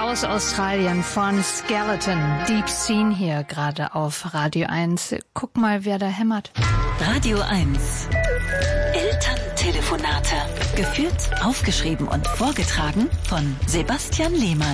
aus Australien von Skeleton. Deep Scene hier gerade auf Radio 1. Guck mal, wer da hämmert. Radio 1. Elterntelefonate. Geführt, aufgeschrieben und vorgetragen von Sebastian Lehmann.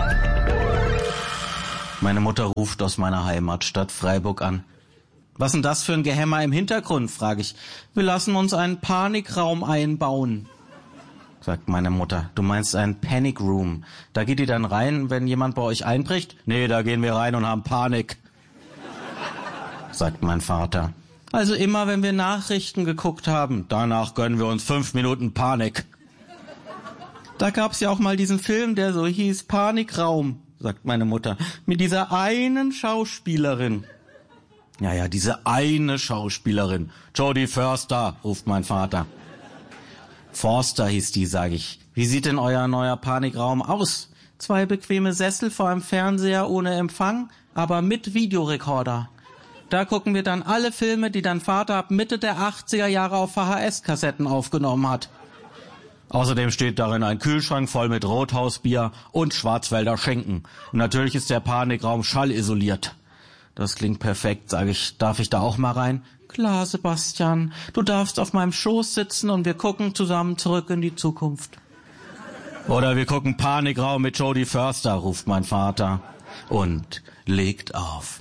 Meine Mutter ruft aus meiner Heimatstadt Freiburg an. Was denn das für ein Gehämmer im Hintergrund, frage ich. Wir lassen uns einen Panikraum einbauen, sagt meine Mutter. Du meinst einen Panic Room. Da geht ihr dann rein, wenn jemand bei euch einbricht? Nee, da gehen wir rein und haben Panik, sagt mein Vater. Also immer, wenn wir Nachrichten geguckt haben, danach gönnen wir uns 5 Minuten Panik. Da gab's ja auch mal diesen Film, der so hieß Panikraum, sagt meine Mutter, mit dieser einen Schauspielerin. Ja, diese eine Schauspielerin. Jodie Foster, ruft mein Vater. Forster hieß die, sage ich. Wie sieht denn euer neuer Panikraum aus? 2 bequeme Sessel vor einem Fernseher ohne Empfang, aber mit Videorekorder. Da gucken wir dann alle Filme, die dein Vater ab Mitte der 80er Jahre auf VHS-Kassetten aufgenommen hat. Außerdem steht darin ein Kühlschrank voll mit Rothausbier und Schwarzwälder Schinken. Und natürlich ist der Panikraum schallisoliert. Das klingt perfekt, sage ich. Darf ich da auch mal rein? Klar, Sebastian. Du darfst auf meinem Schoß sitzen und wir gucken zusammen zurück in die Zukunft. Oder wir gucken Panikraum mit Jodie Foster, ruft mein Vater und legt auf.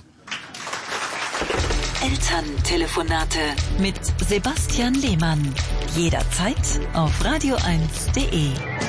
Elterntelefonate mit Sebastian Lehmann. Jederzeit auf radio1.de.